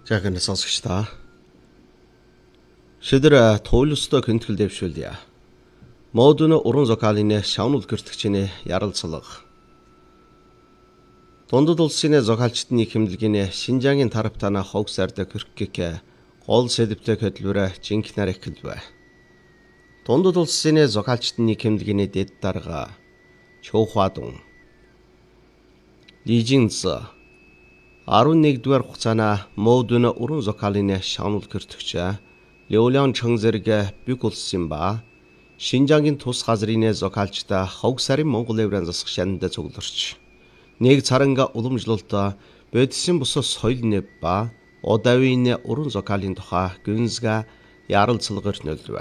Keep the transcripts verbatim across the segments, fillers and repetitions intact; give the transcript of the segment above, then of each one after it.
За гэнэ сонсогч та. Шидэр тойлостой хөнтгөл дэвшүүлье. Модуны уран зохиолын шавнуул гэртгчний ярилцлага. Дундад улсын зохиолчдын хэмнэлгийн Шинжаагийн тарапtana хог сарда хөрхгөх гол сэдвтэй хөдөлгөөр жинхнээр эхэлвэ. Дундад улсын зохиолчдын хэмнэлгийн дэд дарга Чоухвадун Лижинз арван нэгдүгээр хугацаана модуны уран зохиолын шавнуул гэртгч Леолян Чон зэрэг бүг улсын ба Шинжаагийн тус газрын зохиолчтой хог сарын Монгол еврейн засах шанд цугларч нэг царанга уламжлалт бодисын бус соёл нэв ба одавийн уран зохиолын тухай гүнзга ярилцлагаар нөлвэ.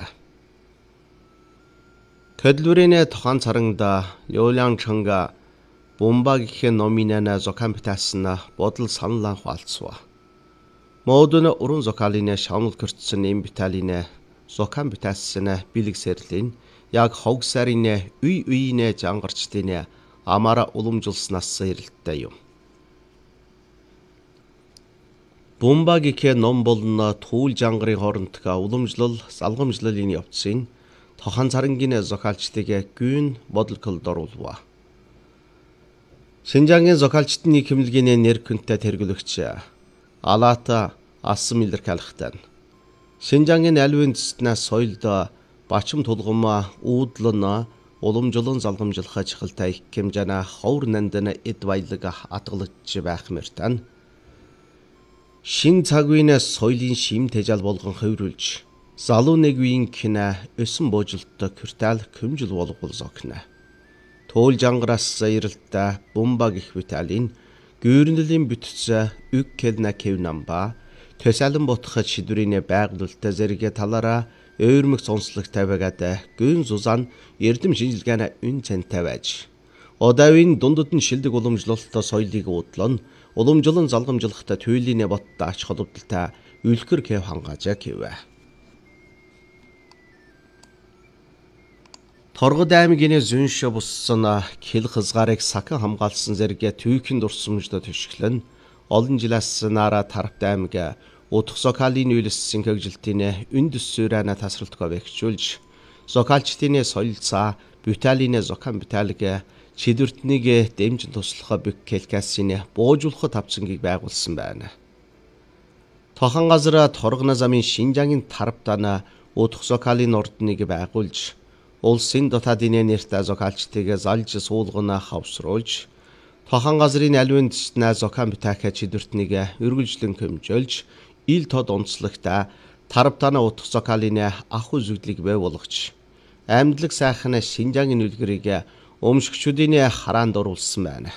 Хөдөлгөөрийн тухайн царангада Леолян Чонга Бумба гэх номинана зохион бүтээсэн бодол саналаа хуваалцав. Модуны уран зохиолын шавнуул гэртсэн эм Виталины зохион бүтээсэн бэлэг сэрлийн яг хог сарын үе үеийн жангарчдын амаараа уламжилснаас эрэлттэй юм. Бумба гэх ном болон түүл жангарын хоорондох уламжлал залгамжлалын явцын тохон царангийн зохиолчдыг гүн бодолд оруулав. Шинжаагийн зохиолчдын хэмнэлгийн нэр хүнтэй тэргүүлэгч Алата асан илэрхийлэхтэн. Шинжаагийн аль үндэстнээс соёлд бачим тулгам уудлан уламжлан залгамжлах ачаалтаа их хэмжээний ховор нандин эд баялаг атгалж байх мөртэн. Шин цаг үеийн соёлын шим тэжаал болгон хөврүүлж залуу нэг үеийн кино өсөн буужилттой квартал көмжил болгол зогно. Туул жангараас эрэлтэ Бумба гэх Виталин гүйрэнлийн бүтц үг келна кевнамба төсөлн ботход шидвэрийн байгуулалтаа зэрэг талаараа өөрмөг сонслог тавигаад гүн зузаан эрдэм шинжилгээний үн цэнтэй байж одавийн дундад нь шилдэг уламжлалт соёлыг уудлан уламжлан залгамжлахта туйлын боттой ач холбогдолтой үлгэр кев хангаажаа гэвэ. Торгод аймгийн зүүнш буссан хил хязгаарыг сахан хамгаалсан зэрэг түйхэн дурсамжд төшгөлн олон жилээс нара тарапт аймаг утх зохиолын үйлссэн хөгжилтийн үнд сүрэнэ тасралтгаа бэхжүүлж зохиолчдын соёлцаа Виталины зохион бүтээлэг чидвэртнийг дэмжин туслах бүк келкасийн буужуулах тавцангийг байгуулсан байна. Тохон газар торгоно замын Шинжаагийн тарапtana утх зохиолын ордныг байгуулж улсын дотаадын нэртэй зохиолчдыг залж суулгана хавсруулж тохон газрын аль үндэстнээ зохион бүтээх чидвэртнийг үргэлжлэн хэмжүүлж ил тод онцлогтой тарапtana утх зохиолын ах үзэгдлийг бий болгож амьдлаг сайхан Шинжаагийн үлгэрийг өмшгчүүдийн хараанд оруулсан байна.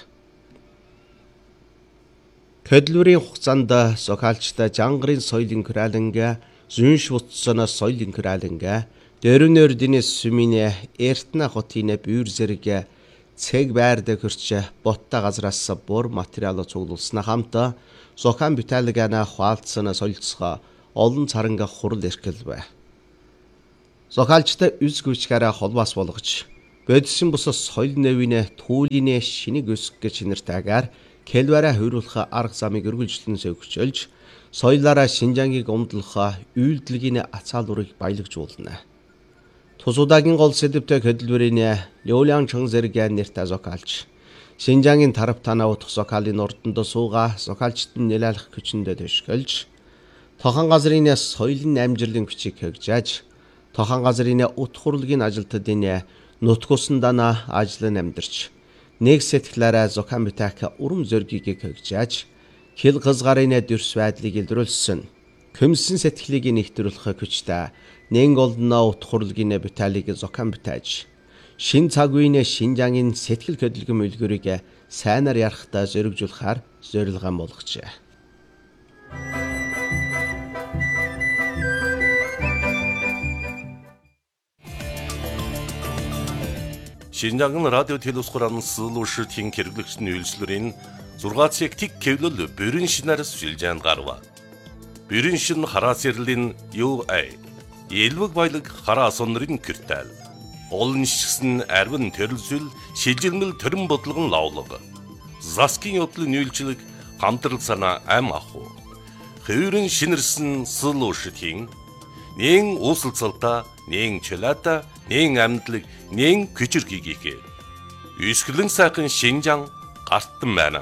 Хөдөлгөөрийн хугацаанд зохиолчтой жангарын соёлын хураланга зүүнш утсан соёлын хураланга Дөрөнөрдийн сүмийн эртнэ хотын бүүр зэрэг цэг байрд хөрч боттой газраас бур материал цуглуулсан хамт зохион бүтээлгэнэ хуваалцсан солилцоо олон царанга хурал эрхэлвэ. Зохиолчтой үс гүчгээрээ холбоос болгож бодисын бус соёл нэвийн түүлийн шинийг өсгөх гэж нэртэйгээр келвараа хөрүүлэх арга замыг үргэлжлэн сөвгчөлж соёлаараа Шинжаагийг өмдлөх үйлдэлгийн ацаалурыг баялагжуулна. Тусуудагийн гол сэдвтэй хөдөлгөөрийн Леолян Чон зэрэг нэртэй зохиолч Шинжаагийн тарапtana утх зохиолын ордонд сууга зохиолчдын нэлээлэх хүчиндээ төшгөлж тохон газрын соёлын амжилтын хүчийг хөгжиж тохон газрын утх хурлын ажилтнуудын нутгуусандаа ажлын амьдарч нэг сэтгэлээрээ зохион бүтээх урам зоригийг хөгжиж хил хязгаарын дөрс байдлыг илрүүлсэн көмсөн сэтгэлийг нэгтрүүлэх хүчтэй нэн голдно утх хурлын бүтээлийг зохион бүтээж шин цаг үеийн Шинжаагийн сэтгэл хөдлөм үлгэрийг сайнаар ярахтаа зоригжуулахаар зорилгоон болгожээ. Шинжаагийн радио телевизхуран суулуушртын хэрэглэгчдийн үйлчлэрийн зургаан цаг тик кевлэл бүрэн шинээр сүлжээн гарва. Бүрэн шин хараа сэрлэн ю ай Элвэг баялаг хараа сонрын квартал. Олон шигсэн арвин төрөлсөл шилжилмэл төрөн бодлогон лавлага. Заскин явдлын үйлчлэг хамтрал санаа ам аху. хөөрөн шинэрсэн сул уушитын нэн уусалцалта нэн чөлата нэн амьдлаг нэн күчиргийгээ үсгэлэн сайхан Шинжаан гартан байна.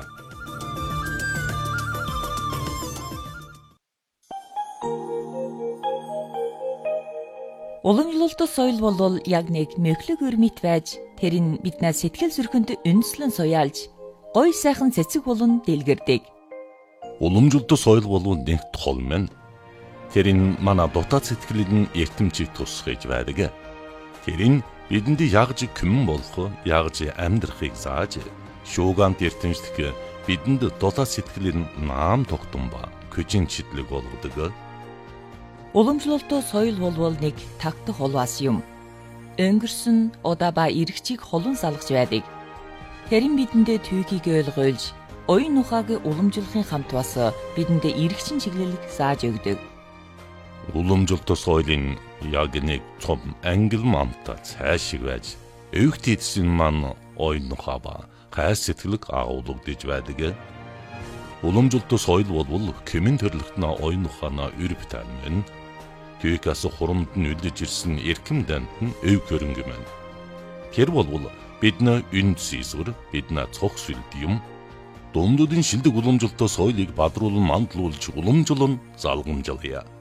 Уламжлалт соёл бол яг нэг мөхлөг өрмит байж тэр нь биднээс сэтгэл зүрхэнд үндэслэн суяалж гой сайхан цэцэг болон дэлгэрдэг. Уламжлалт соёл бол нэг тол мэн. Тэр нь манай дотоод сэтгэлийн эртэмжийг тусгаж байдаг. Тэр нь бидэнд ягж күмэн болох, ягж амьдрахыг зааж, шуугант эртэмжлэх бидэнд дотоод сэтгэлийн наам тогтун ба күжин читлэг болгодог. Уламжлалт соёл бол нэг тагтах улваас юм. Өнгөрсөн удаа ба иргэчийг холон салгаж байдаг. Тэр нь бидэндээ түүхийг ойлгуулж, оюун ухааг уламжлахын хамт бас бидэндээ иргэчин чиглэлийг зааж өгдөг. Уламжлалт соёлын яг нэг том англ мамта цаашиг байж, өвгт эдсэн маань оюун ухаа ба хайр сэтгэлэг агуулгадж байдаг. Уламжлалт соёл бол кемэн төрлөختнө оюун ухаана үрб тань. Түүхээс хурамд нь үлдэж ирсэн эрхэм дант нь өв хөрөнгө мэн. Тэр бол бидний үнд сийсвэр, бидний цог сүлд юм. Дундуудын шилдэг уламжлалт соёлыг бадруулан мандлуулж уламжлан залгамжлая.